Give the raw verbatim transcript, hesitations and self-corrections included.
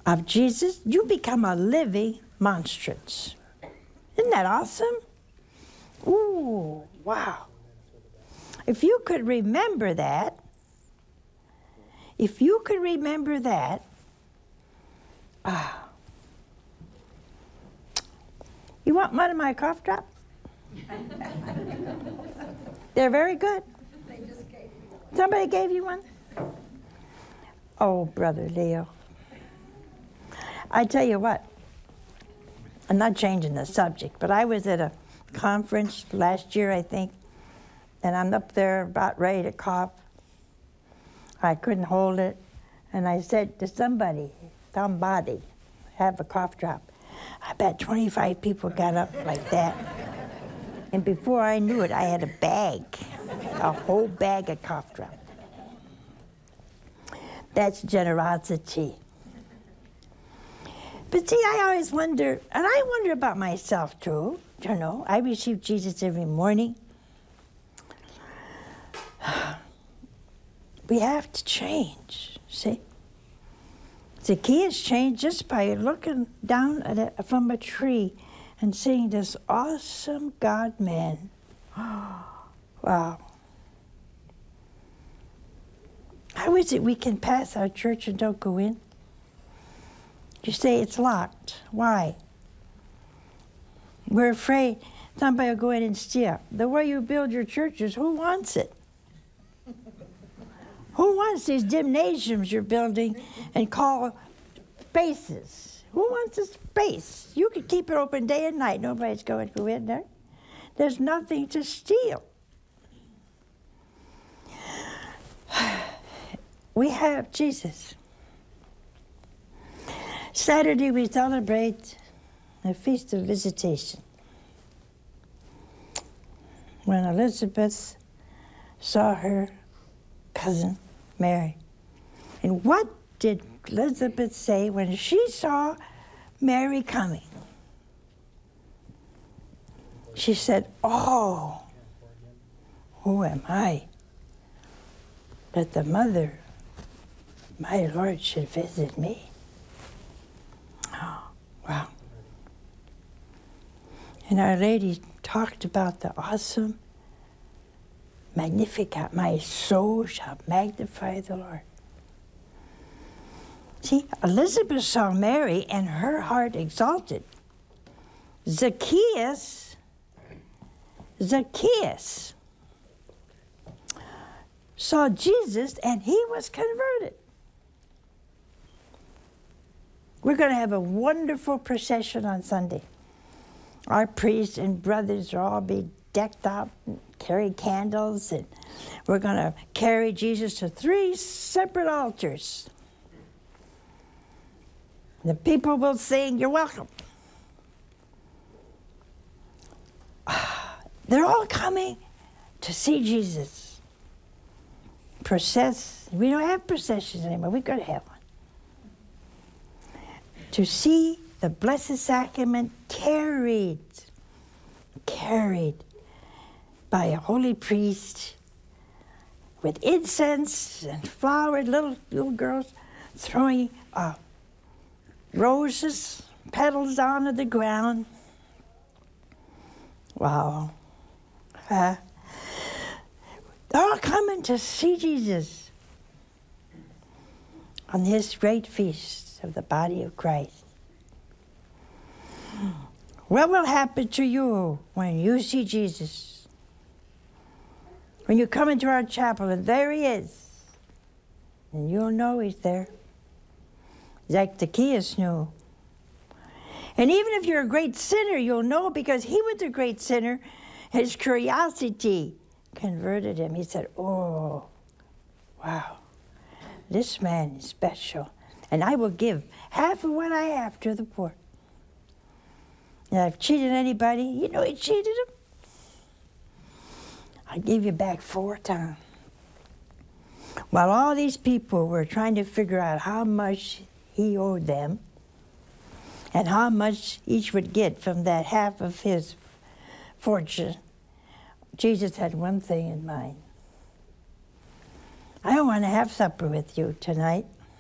of Jesus, you become a living monstrance. Isn't that awesome? Ooh, wow. If you could remember that, if you could remember that, ah. You want one of my cough drops? They're very good. They just gave me one. Somebody gave you one? Oh, Brother Leo. I tell you what, I'm not changing the subject, but I was at a conference last year, I think, and I'm up there about ready to cough. I couldn't hold it, and I said to somebody, somebody, have a cough drop. I bet twenty-five people got up like that. And before I knew it, I had a bag, a whole bag of cough drops. That's generosity. But see, I always wonder, and I wonder about myself too, you know. I receive Jesus every morning. We have to change, see? Zacchaeus changed just by looking down at it from a tree and seeing this awesome God-man. Wow. How is it we can pass our church and don't go in? You say it's locked. Why? We're afraid somebody will go in and steal. The way you build your churches, who wants it? Who wants these gymnasiums you're building and call spaces? Who wants a space? You could keep it open day and night. Nobody's going to go in there. There's nothing to steal. We have Jesus. Saturday we celebrate the Feast of Visitation. When Elizabeth saw her cousin Mary. And what did Elizabeth say when she saw Mary coming? She said, oh, who am I that the mother, my Lord, should visit me? Oh, wow. And Our Lady talked about the awesome Magnificat, my soul shall magnify the Lord. See, Elizabeth saw Mary and her heart exalted. Zacchaeus, Zacchaeus saw Jesus and he was converted. We're going to have a wonderful procession on Sunday. Our priests and brothers will all be decked out and carry candles, and we're going to carry Jesus to three separate altars. The people will sing, "You're welcome." They're all coming to see Jesus. Process. We don't have processions anymore. We've got to have one. To see the Blessed Sacrament carried, carried by a holy priest with incense and flowers, little, little girls throwing uh, roses, petals onto the ground. Wow. Uh, they're all coming to see Jesus on this great feast of the body of Christ. What will happen to you when you see Jesus? When you come into our chapel and there he is, and you'll know he's there. Like Zacchaeus knew. And even if you're a great sinner, you'll know because he was a great sinner. His curiosity converted him. He said, oh, wow, this man is special. And I will give half of what I have to the poor. And I've cheated anybody, you know he cheated him. I'll give you back four times. While all these people were trying to figure out how much he owed them and how much each would get from that half of his fortune, Jesus had one thing in mind. I want to have supper with you tonight.